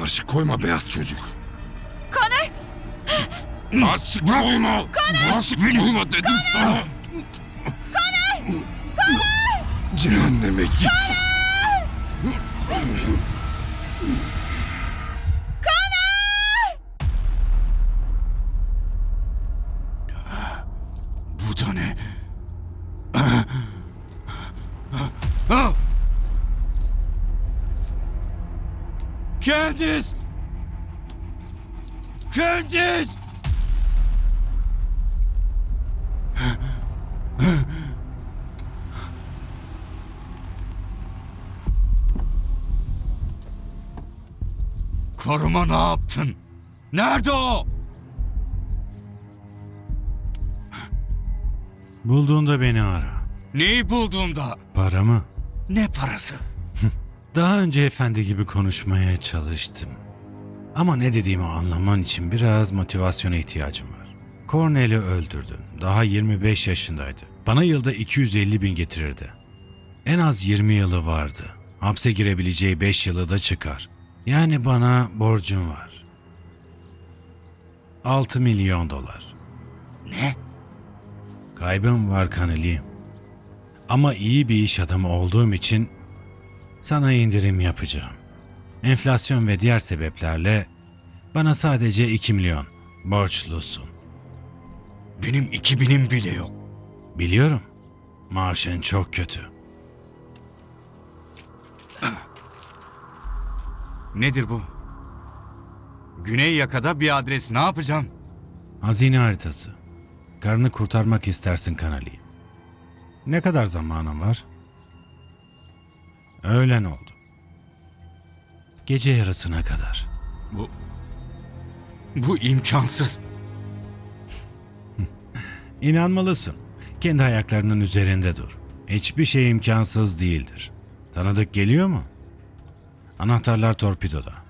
Karşı koyma beyaz çocuk. Connor! Karşı koyma. Karşı koyma dedim sana. Connor! Cehenneme git. Bu da ne? Candice! Candice! Karıma ne yaptın? Nerede o? Bulduğunda beni ara. Neyi bulduğumda? Paramı. Ne parası? Daha önce efendi gibi konuşmaya çalıştım. Ama ne dediğimi anlaman için biraz motivasyona ihtiyacım var. Cornell'i öldürdün. Daha 25 yaşındaydı. Bana yılda 250 bin getirirdi. En az 20 yılı vardı. Hapse girebileceği 5 yılı da çıkar. Yani bana borcun var. 6 milyon dolar. Ne? Kaybım var Connelly. Ama iyi bir iş adamı olduğum için sana indirim yapacağım. Enflasyon ve diğer sebeplerle bana sadece 2 milyon borçlusun. Benim 2000'im bile yok. Biliyorum. Maaşın çok kötü. Nedir bu? Güney yakada bir adres, ne yapacağım? Hazine haritası. Karını kurtarmak istersin Connelly. Ne kadar zamanın var? Öğlen oldu. Gece yarısına kadar. Bu imkansız. İnanmalısın. Kendi ayaklarının üzerinde dur. Hiçbir şey imkansız değildir. Tanıdık geliyor mu? Anahtarlar torpidoda.